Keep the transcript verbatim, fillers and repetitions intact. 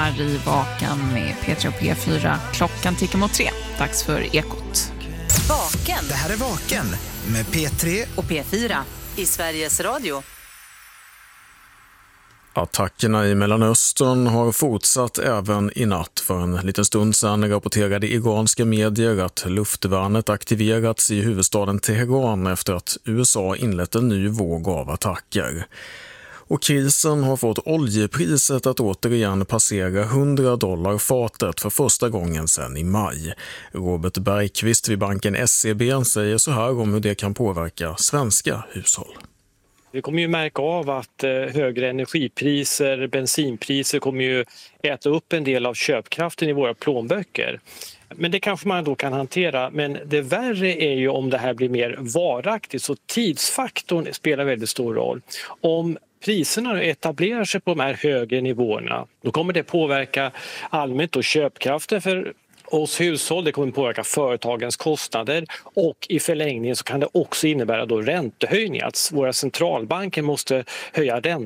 här i Vaken med P tre och P fyra. Klockan tickar mot tre. Dags för Ekot. Vaken. Det här är Vaken med P tre och P fyra i Sveriges Radio. Attackerna i Mellanöstern har fortsatt även i natt. För en liten stund sedan rapporterade iranska medier att luftvärnet aktiverats i huvudstaden Teheran efter att U S A inlett en ny våg av attacker. Och krisen har fått oljepriset att återigen passera hundra dollar fatet för första gången sedan i maj. Robert Bergqvist vid banken S E B säger så här om hur det kan påverka svenska hushåll. Vi kommer ju märka av att högre energipriser, bensinpriser kommer ju äta upp en del av köpkraften i våra plånböcker. Men det kanske man då kan hantera. Men det värre är ju om det här blir mer varaktigt, så tidsfaktorn spelar väldigt stor roll. Om priserna etablerar sig på de här högre nivåerna, då kommer det påverka allmänt och köpkraften för oss hushåll, det kommer påverka företagens kostnader och i förlängningen så kan det också innebära då räntehöjningar. Att våra centralbanker måste höja räntan